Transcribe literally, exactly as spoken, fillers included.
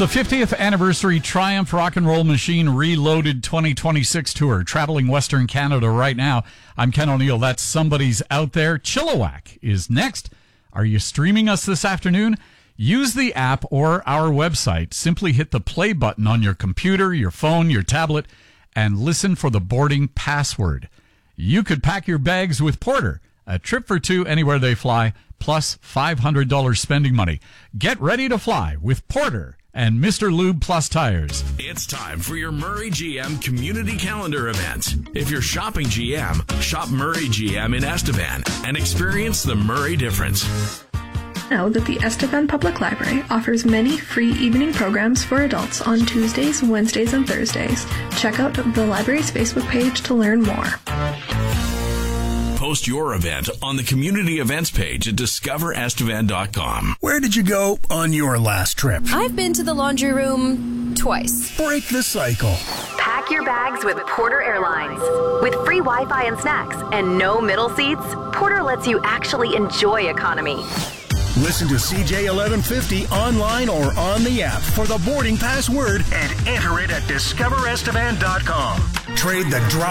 The fiftieth anniversary Triumph Rock and Roll Machine Reloaded twenty twenty-six tour, traveling Western Canada right now. I'm Ken O'Neill. That's Somebody's Out There. Chilliwack is next. Are you streaming us this afternoon? Use the app or our website. Simply hit the play button on your computer, your phone, your tablet, and listen for the boarding password. You could pack your bags with Porter. A trip for two anywhere they fly, plus five hundred dollars spending money. Get ready to fly with Porter and Mister Lube Plus Tires. It's time for your Murray G M Community Calendar event. If you're shopping G M, shop Murray G M in Estevan and experience the Murray difference. Know that the Estevan Public Library offers many free evening programs for adults on Tuesdays, Wednesdays, and Thursdays. Check out the library's Facebook page to learn more. Post your event on the community events page at discover estevan dot com. Where did you go on your last trip? I've been to the laundry room twice. Break the cycle. Pack your bags with Porter Airlines. With free Wi-Fi and snacks and no middle seats, Porter lets you actually enjoy economy. Listen to C J eleven fifty online or on the app for the boarding password and enter it at discover estevan dot com. Trade the drive